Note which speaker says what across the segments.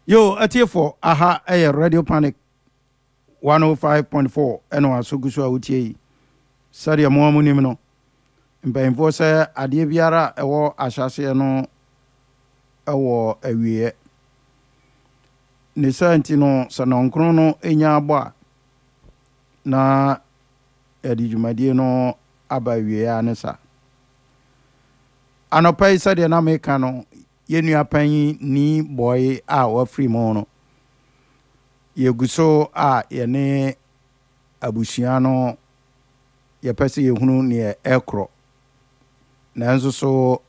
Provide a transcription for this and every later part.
Speaker 1: Yo, atiefo aha Radio Panic 105.4 eno asoguso awutie sadia mo amunim no mpanyimfo se ade biara ewo ahyase no ewo awie ne santi no sanonkron no enya agba na edi dwumadie no aba wie anesa anopai sadia na meka no yenua panyi ni boy a wa free mo no yeguso a yene abusua no yepese yehunu ne ekro nanzo so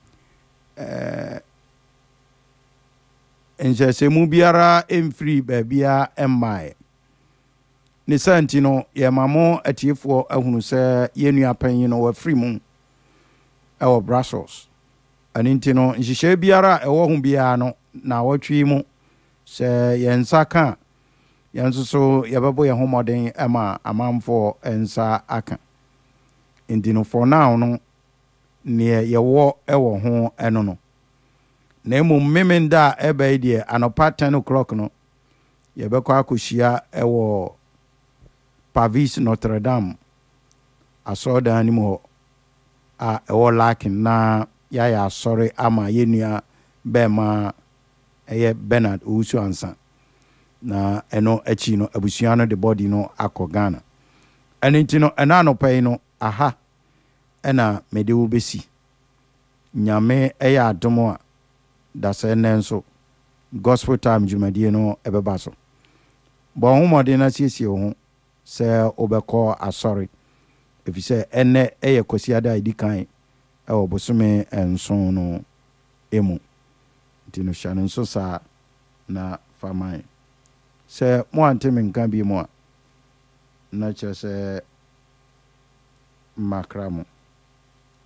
Speaker 1: enjese mu biara emfree babia emmai ne santi no ye mamo atiefo ahunu se yenua panyi no wa free mu ewo Brussels aninti no nhihye biara ewo hu bia no na watwi mu se yensa ka yanso so yababo ye homoden ema amamfo ensa aka indino for now no ne yewo ewo ho eno no na emu memenda ebe die anopa 10 o'clock no yebekọ akohia ewo Pavis Notre Dame asoda ni mo a ewo lakin na ya sorry ama yenua bema eye Bernard Owusu ansa na eno achi no abusua no the body no akọ Ghana aninti no ena no pay no aha ena mede wo besi nyame eya adomo a da se nenso gospel time dwumadie no ebeba so bo homode na siesie ho se obekọ asori efise ene eye kwasiada idikan ewo bosome enso no emu ntino hwane nso sa na famai se mo antemi nkan bi mo na che se makramo